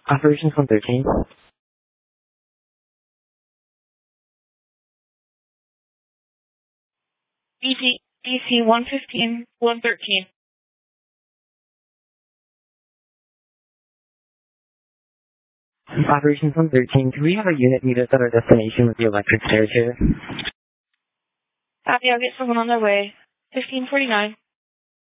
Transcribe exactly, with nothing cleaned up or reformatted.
Operations one thirteen. D C, D C one fifteen, one thirteen. Operations one thirteen, can we have a unit meet us at our destination with the electric stairs here? Copy, I'll get someone on their way. fifteen forty-nine.